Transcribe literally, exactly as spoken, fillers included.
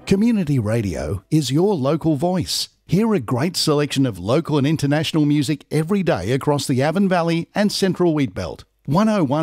Community radio is your local voice. Hear a great selection of local and international music every day across the Avon Valley and Central Wheatbelt. one oh one